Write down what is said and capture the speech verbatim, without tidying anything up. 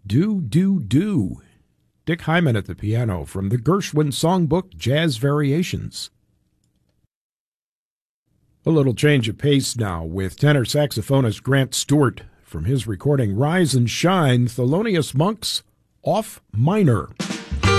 Do, Do, Do. Dick Hyman at the piano from the Gershwin Songbook Jazz Variations. A little change of pace now with tenor saxophonist Grant Stewart from his recording Rise and Shine, Thelonious Monk's Off Minor.